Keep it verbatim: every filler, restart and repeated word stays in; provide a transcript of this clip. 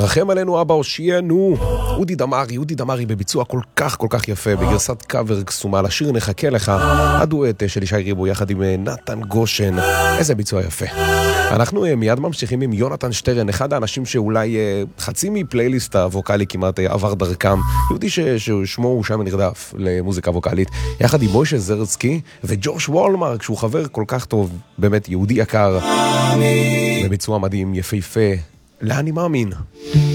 רחם עלינו אבא הושיענו. אודי דמארי, אודי דמארי בביצוע כל כך כל כך יפה, בגרסת קאבר קסומה לשיר נחכה לך, הדואט של ישי ריבו יחד עם נתן גושן. איזה ביצוע יפה. אנחנו מיד ממשיכים עם יונתן שטרן, אחד האנשים שאולי חצי מפלייליסט הווקלי כמעט עבר דרכם, יהודי ששמו הוא שם נרדף למוזיקה ווקלית, יחד עם מוישה זרצקי וג'וש וולמרק, שהוא חבר כל כך טוב, באמת יהודי יקר, בביצוע מדהים, יפהפה. לאן אני מאמין?